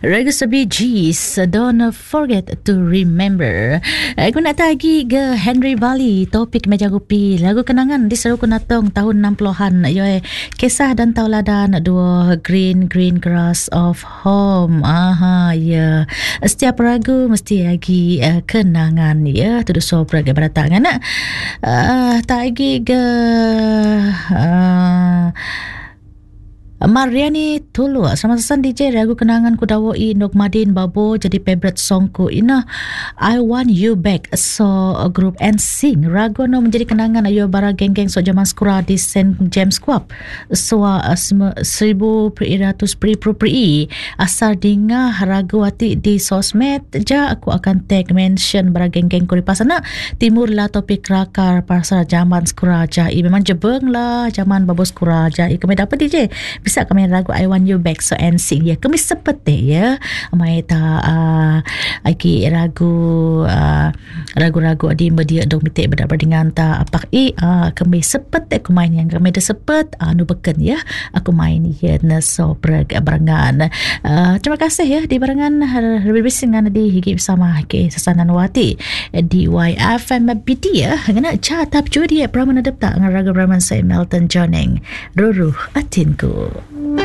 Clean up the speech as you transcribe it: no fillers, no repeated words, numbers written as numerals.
Ragus Bee Gees, Don't Forget to Remember. Aku nak tagi ke Henry Bali, topik meja kopi. Lagu kenangan di seru kunatong tahun 60-an. Kisah dan tauladan dua Green Grass of Home. Ya. Setiap ragu mesti lagi kenangan ya. Tuduh sobra ke beratangan. Tagi ke Mariani Tulu sama sesan DJ ragu kenangan ku dawai Nok Madin Babo jadi favorite song ku ina I Want You Back so group NSYNC ragu no menjadi kenangan ayo bara geng-geng so zaman sekolah di St. James Club so 1100 pri asal dengar ragu hati di sosmed ja aku akan tag mention bara geng-geng ku di pasana timur lah topik rakar pasal zaman sekolah jai memang jebeng lah zaman babo sekolah jai kami dapat DJ bisa kami ragu I Want You Back so NSYNC ya kami seperti ya mai ta lagi ragu di media dong mitik berdak dengan ta apak kami seperti aku main yang kami dah sepet anu beken ya aku main ya so barangan terima kasih ya di barangan lebih bisingan di higi bersama ke Sasanan Wati di YFM BD ya ngana catap juga dia pramana depta ngaraga Brahman saya Melton Joning Ruruh Atinku.